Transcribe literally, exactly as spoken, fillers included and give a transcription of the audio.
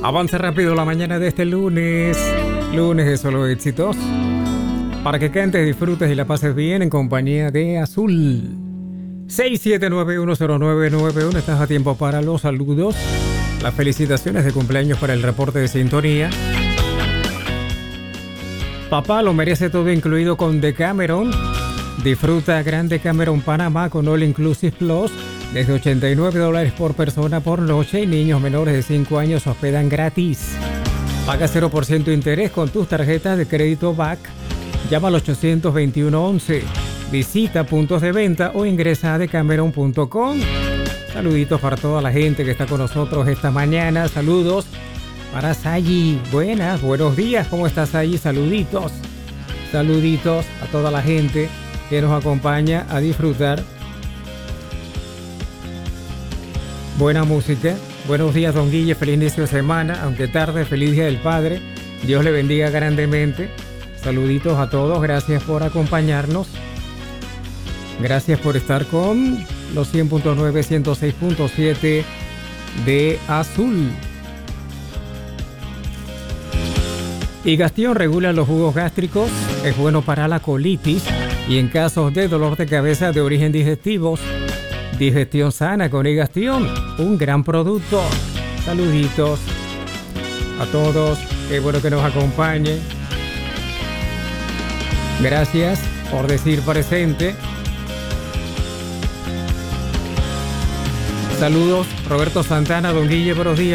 Avanza rápido la mañana de este lunes. Lunes de solo éxitos. Para que cantes, disfrutes y la pases bien en compañía de Azul. seis siete nueve uno cero nueve nueve uno. Estás a tiempo para los saludos. Las felicitaciones de cumpleaños para el reporte de sintonía. Papá lo merece todo incluido con Decameron. Disfruta Gran Decameron Panamá con All Inclusive Plus desde ochenta y nueve dólares por persona por noche y niños menores de cinco años hospedan gratis. Paga cero por ciento interés con tus tarjetas de crédito B A C. Llama al ochocientos veintiuno once. Visita puntos de venta o ingresa a decameron punto com. Saluditos para toda la gente que está con nosotros esta mañana. Saludos para Sayi. Buenas, buenos días. ¿Cómo estás, Sayi? Saluditos. Saluditos a toda la gente que nos acompaña a disfrutar buena música. Buenos días, don Guille. Feliz inicio de semana. Aunque tarde, feliz Día del Padre. Dios le bendiga grandemente. Saluditos a todos. Gracias por acompañarnos. Gracias por estar con los cien punto nueve, ciento seis punto siete de Azul. Higastión regula los jugos gástricos. Es bueno para la colitis y en casos de dolor de cabeza de origen digestivo. Digestión sana con Higastión. Un gran producto. Saluditos a todos. Qué bueno que nos acompañen. Gracias por decir presente. Saludos, Roberto Santana, don Guille, buenos días.